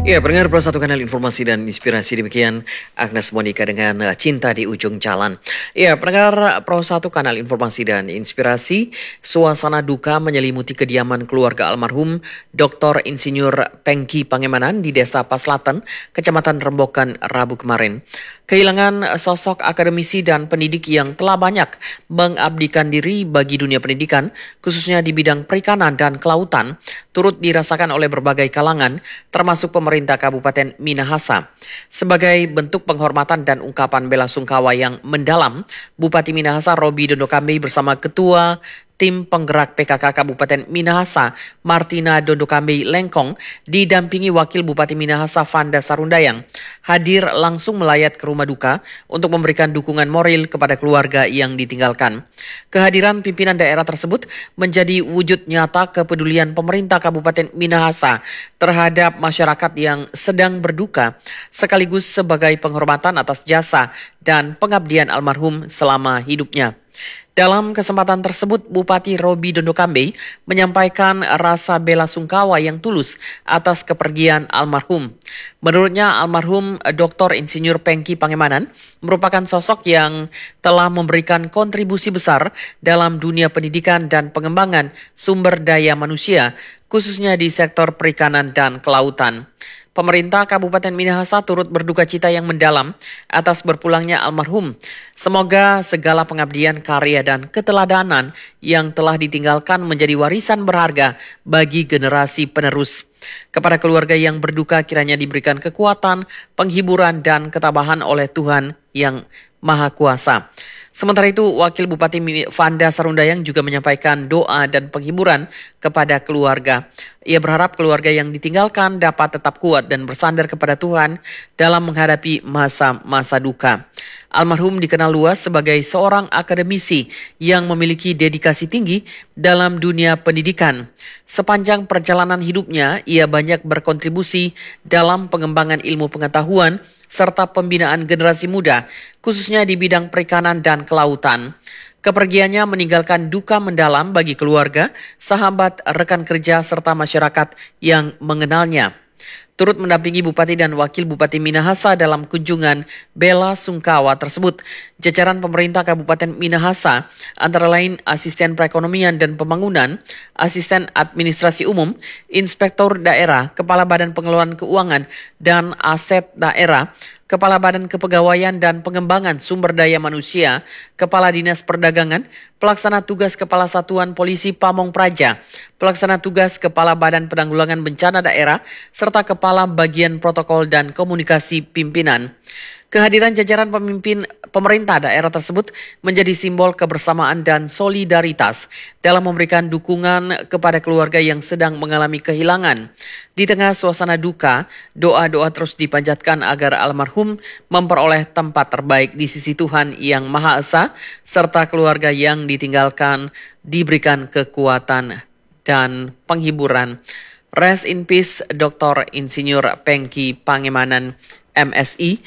Ya, pendengar Pro Satu Kanal Informasi dan Inspirasi, demikian Agnes Monica dengan Cinta di Ujung Jalan. Ya, pendengar Pro Satu Kanal Informasi dan Inspirasi, suasana duka menyelimuti kediaman keluarga almarhum Dr. Insinyur Pengki Pangemanan di Desa Paslatan, Kecamatan Rembokan, Rabu kemarin. Kehilangan sosok akademisi dan pendidik yang telah banyak mengabdikan diri bagi dunia pendidikan, khususnya di bidang perikanan dan kelautan, turut dirasakan oleh berbagai kalangan, termasuk pemerintah Kabupaten Minahasa. Sebagai bentuk penghormatan dan ungkapan bela sungkawa yang mendalam, Bupati Minahasa Robi Dondokambe bersama Ketua Tim Penggerak PKK Kabupaten Minahasa, Martina Dondokambe Lengkong, didampingi Wakil Bupati Minahasa Vanda Sarundayang, hadir langsung melayat ke rumah duka untuk memberikan dukungan moral kepada keluarga yang ditinggalkan. Kehadiran pimpinan daerah tersebut menjadi wujud nyata kepedulian pemerintah Kabupaten Minahasa terhadap masyarakat yang sedang berduka, sekaligus sebagai penghormatan atas jasa dan pengabdian almarhum selama hidupnya. Dalam kesempatan tersebut, Bupati Robi Dondokambe menyampaikan rasa bela sungkawa yang tulus atas kepergian almarhum. Menurutnya, almarhum Dr. Insinyur Pengki Pangemanan merupakan sosok yang telah memberikan kontribusi besar dalam dunia pendidikan dan pengembangan sumber daya manusia, khususnya di sektor perikanan dan kelautan. Pemerintah Kabupaten Minahasa turut berduka cita yang mendalam atas berpulangnya almarhum. Semoga segala pengabdian, karya, dan keteladanan yang telah ditinggalkan menjadi warisan berharga bagi generasi penerus. Kepada keluarga yang berduka kiranya diberikan kekuatan, penghiburan, dan ketabahan oleh Tuhan yang Maha Kuasa. Sementara itu, Wakil Bupati Vanda Sarundayang juga menyampaikan doa dan penghiburan kepada keluarga. Ia berharap keluarga yang ditinggalkan dapat tetap kuat dan bersandar kepada Tuhan dalam menghadapi masa-masa duka. Almarhum dikenal luas sebagai seorang akademisi yang memiliki dedikasi tinggi dalam dunia pendidikan. Sepanjang perjalanan hidupnya, ia banyak berkontribusi dalam pengembangan ilmu pengetahuan serta pembinaan generasi muda, khususnya di bidang perikanan dan kelautan. Kepergiannya meninggalkan duka mendalam bagi keluarga, sahabat, rekan kerja, serta masyarakat yang mengenalnya. Turut mendampingi Bupati dan Wakil Bupati Minahasa dalam kunjungan bela sungkawa tersebut. Jajaran pemerintah Kabupaten Minahasa, antara lain Asisten Perekonomian dan Pembangunan, Asisten Administrasi Umum, Inspektor Daerah, Kepala Badan Pengelolaan Keuangan dan Aset Daerah, Kepala Badan Kepegawaian dan Pengembangan Sumber Daya Manusia, Kepala Dinas Perdagangan, Pelaksana Tugas Kepala Satuan Polisi Pamong Praja, Pelaksana Tugas Kepala Badan Penanggulangan Bencana Daerah, serta Kepala Bagian Protokol dan Komunikasi Pimpinan. Kehadiran jajaran pemimpin pemerintah daerah tersebut menjadi simbol kebersamaan dan solidaritas dalam memberikan dukungan kepada keluarga yang sedang mengalami kehilangan. Di tengah suasana duka, doa-doa terus dipanjatkan agar almarhum memperoleh tempat terbaik di sisi Tuhan yang Maha Esa, serta keluarga yang ditinggalkan diberikan kekuatan dan penghiburan. Rest in peace Dr. Insinyur Pengki Pangemanan MSI.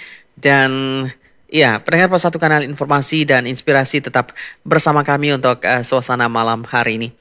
Dan ya, pendengar Pro Satu Kanal Informasi dan Inspirasi tetap bersama kami untuk suasana malam hari ini.